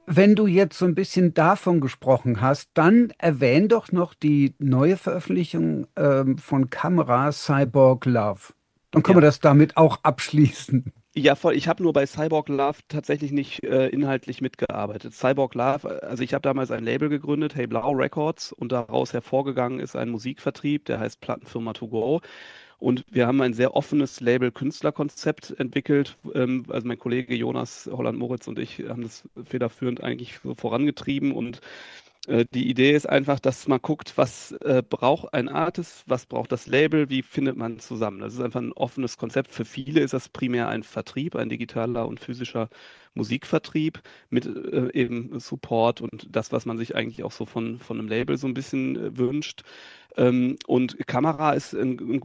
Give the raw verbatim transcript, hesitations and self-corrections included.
wenn du jetzt so ein bisschen davon gesprochen hast, dann erwähn doch noch die neue Veröffentlichung ähm, von Camera Cyborg Love. Dann können wir Ja. das damit auch abschließen. Ja, voll. Ich habe nur bei Cyborg Love tatsächlich nicht äh, inhaltlich mitgearbeitet. Cyborg Love, äh, also ich habe damals ein Label gegründet, Hey Blau Records, und daraus hervorgegangen ist ein Musikvertrieb, der heißt Plattenfirma To Go. Und wir haben ein sehr offenes Label-Künstlerkonzept entwickelt. Ähm, also mein Kollege Jonas Holland-Moritz und ich haben das federführend eigentlich so vorangetrieben. Und äh, die Idee ist einfach, dass man guckt, was äh, braucht ein Artist, was braucht das Label, wie findet man zusammen. Das ist einfach ein offenes Konzept. Für viele ist das primär ein Vertrieb, ein digitaler und physischer Musikvertrieb mit äh, eben Support und das, was man sich eigentlich auch so von, von einem Label so ein bisschen äh, wünscht. Ähm, und Kamera ist ein, ein